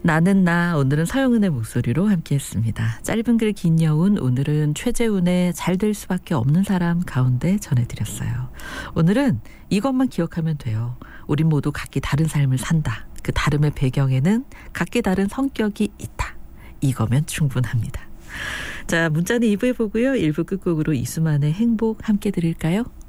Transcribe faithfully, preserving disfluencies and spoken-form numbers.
나는 나. 오늘은 서영은의 목소리로 함께했습니다. 짧은 글 긴 여운, 오늘은 최재훈의 잘 될 수밖에 없는 사람 가운데 전해드렸어요. 오늘은 이것만 기억하면 돼요. 우린 모두 각기 다른 삶을 산다. 그 다름의 배경에는 각기 다른 성격이 있다. 이거면 충분합니다. 자, 문자는 이 부에 보고요. 일 부 끝곡으로 이수만의 행복 함께 드릴까요?